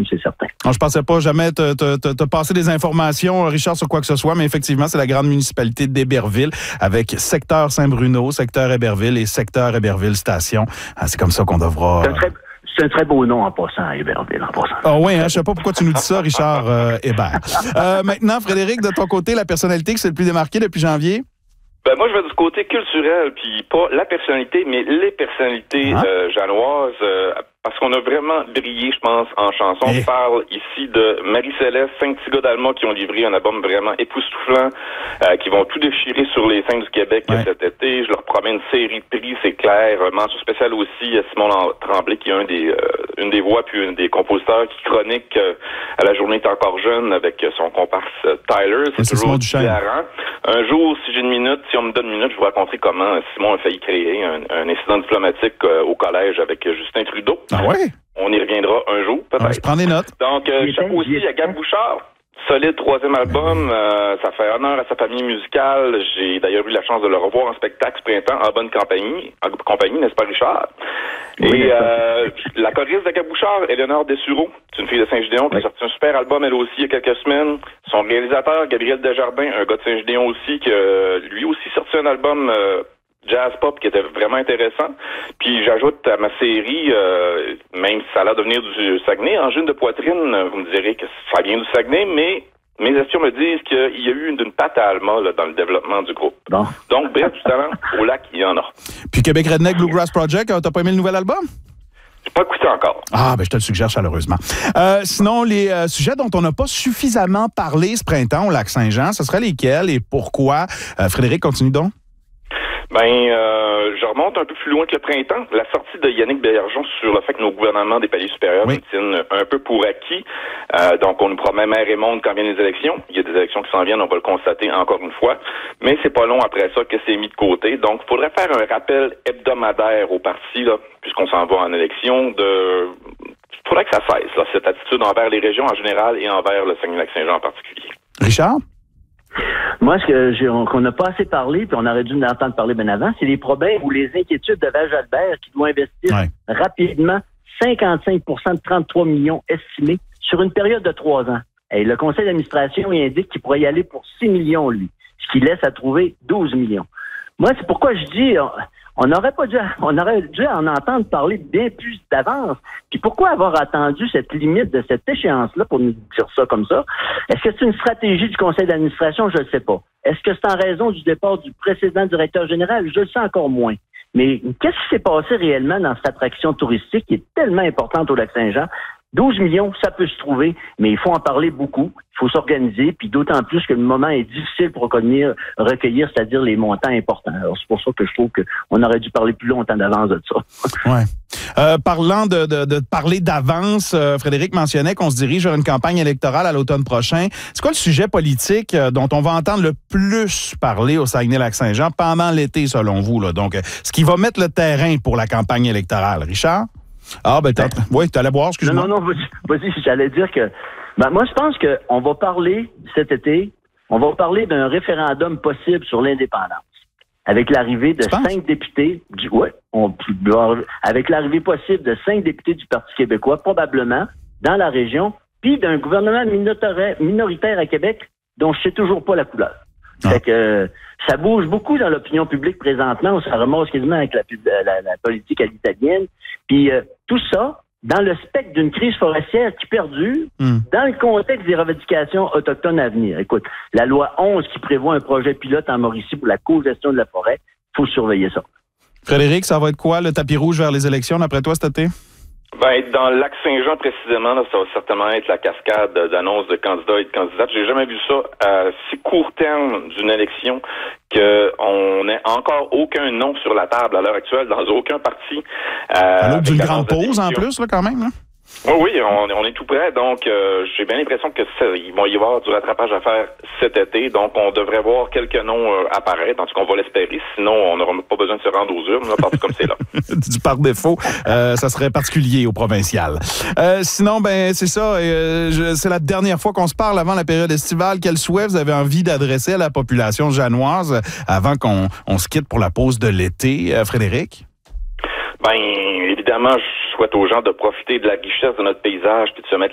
ensemble, c'est certain. Je pensais pas jamais te passer des informations, Richard, sur quoi que ce soit, mais effectivement, c'est la grande municipalité d'Héberville avec secteur Saint-Bruno, secteur Héberville et secteur Héberville-Station. C'est comme ça qu'on devra... C'est un très beau nom en passant à Héberville. Ah oui, je sais pas pourquoi tu nous dis ça, Richard Hébert. Maintenant, Frédéric, de ton côté, la personnalité qui s'est le plus démarquée depuis janvier? Ben moi, je vais du côté culturel, puis pas la personnalité, mais les personnalités janoises, parce qu'on a vraiment brillé, je pense, en chanson. On parle ici de Marie-Céleste, 5 petits gars d'Allemand qui ont livré un album vraiment époustouflant, qui vont tout déchirer sur les scènes du Québec cet été. Je leur promets une série de prix, c'est clair. Mention spéciale aussi à Simon Tremblay, qui est une des voix puis une des compositeurs qui chronique à La Journée est encore jeune avec son comparse Tyler. C'est toujours hilarant. Un jour, si j'ai une minute, si on me donne une minute, je vous raconterai comment Simon a failli créer un incident diplomatique au collège avec Justin Trudeau. Ah ouais? On y reviendra un jour, peut-être. Je prends des notes. Donc, chapeau aussi à Gab Bouchard. Solide 3e album. Ça fait honneur à sa famille musicale. J'ai d'ailleurs eu la chance de le revoir en spectacle ce printemps en bonne compagnie, n'est-ce pas, Richard? Et la choriste de Gab Bouchard, Éléonore Dessureau, c'est une fille de Saint-Gédéon qui a sorti un super album, elle aussi, il y a quelques semaines. Son réalisateur, Gabriel Desjardins, un gars de Saint-Gédéon aussi, qui a lui aussi sorti un album jazz pop qui était vraiment intéressant. Puis j'ajoute à ma série, même si ça a l'air de venir du Saguenay, Angine de poitrine, vous me direz que ça vient du Saguenay, mais mes espions me disent qu'il y a eu une patte à Alma dans le développement du groupe. Bon. Donc, bref, du talent, au lac, il y en a. Puis Québec Redneck Bluegrass Project, t'as pas aimé le nouvel album? J'ai pas écouté encore. Je te le suggère chaleureusement. Sinon, les sujets dont on n'a pas suffisamment parlé ce printemps au Lac-Saint-Jean, ce seraient lesquels et pourquoi? Frédéric, continue donc. Je remonte un peu plus loin que le printemps. La sortie de Yannick Bergeron sur le fait que nos gouvernements des paliers supérieurs nous tiennent un peu pour acquis. Donc, on nous promet mer et monde quand viennent les élections. Il y a des élections qui s'en viennent, on va le constater encore une fois. Mais c'est pas long après ça que c'est mis de côté. Donc, il faudrait faire un rappel hebdomadaire au parti, là, puisqu'on s'en va en élection, il faudrait que ça cesse, là, cette attitude envers les régions en général et envers le Saguenay-Lac-Saint-Jean en particulier. Richard? Moi, qu'on n'a pas assez parlé, puis on aurait dû en entendre parler bien avant, c'est les problèmes ou les inquiétudes de Val-Jalbert qui doit investir rapidement 55 de 33 millions estimés sur une période de 3 ans. Et le conseil d'administration indique qu'il pourrait y aller pour 6 millions, lui, ce qui laisse à trouver 12 millions. Moi, c'est pourquoi je dis... On aurait dû en entendre parler bien plus d'avance. Puis pourquoi avoir attendu cette limite de cette échéance-là pour nous dire ça comme ça? Est-ce que c'est une stratégie du conseil d'administration? Je ne sais pas. Est-ce que c'est en raison du départ du précédent directeur général? Je le sais encore moins. Mais qu'est-ce qui s'est passé réellement dans cette attraction touristique qui est tellement importante au Lac-Saint-Jean? 12 millions, ça peut se trouver, mais il faut en parler beaucoup. Il faut s'organiser, puis d'autant plus que le moment est difficile pour recueillir, c'est-à-dire les montants importants. Alors, c'est pour ça que je trouve qu'on aurait dû parler plus longtemps d'avance de ça. Ouais. Parlant de parler d'avance, Frédéric mentionnait qu'on se dirige vers une campagne électorale à l'automne prochain. C'est quoi le sujet politique dont on va entendre le plus parler au Saguenay-Lac-Saint-Jean pendant l'été, selon vous, là? Donc, ce qui va mettre le terrain pour la campagne électorale. Richard? Oui, tu allais boire, excuse-moi. Non, vas-y, j'allais dire que... moi, je pense qu'on va parler cet été, d'un référendum possible sur l'indépendance. Avec l'arrivée de 5 députés... avec l'arrivée possible de 5 députés du Parti québécois, probablement, dans la région, puis d'un gouvernement minoritaire à Québec, dont je sais toujours pas la couleur. Fait que ça bouge beaucoup dans l'opinion publique présentement. On se ramasse quasiment avec la politique à l'italienne. Puis tout ça, dans le spectre d'une crise forestière qui perdure, dans le contexte des revendications autochtones à venir. Écoute, la loi 11 qui prévoit un projet pilote en Mauricie pour la co-gestion de la forêt, il faut surveiller ça. Frédéric, ça va être quoi le tapis rouge vers les élections, d'après toi, cet été? Dans le Lac-Saint-Jean, précisément, là, ça va certainement être la cascade d'annonces de candidats et de candidates. J'ai jamais vu ça à si court terme d'une élection qu'on n'ait encore aucun nom sur la table à l'heure actuelle dans aucun parti. À l'autre d'une grande pause, en plus, là, quand même, là? Oui, on est tout prêt. Donc, j'ai bien l'impression que il va y avoir du rattrapage à faire cet été. Donc, on devrait voir quelques noms apparaître. En tout cas, on va l'espérer. Sinon, on n'aura pas besoin de se rendre aux urnes, là, parce que comme c'est là. Par défaut, ça serait particulier au provincial. Sinon, c'est ça. C'est la dernière fois qu'on se parle avant la période estivale. Quel souhait vous avez envie d'adresser à la population janoise avant qu'on se quitte pour la pause de l'été, Frédéric? Évidemment, je souhaite aux gens de profiter de la richesse de notre paysage puis de se mettre